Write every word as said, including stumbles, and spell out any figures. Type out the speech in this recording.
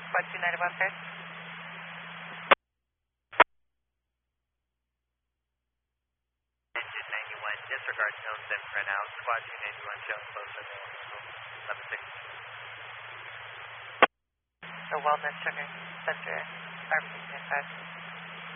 Squad two ninety-one, sir. Engine ninety-one, disregard zone seven for now. Squad two ninety-one, showing closer than eleven six. The Wellness Sugar Center, R P ten five.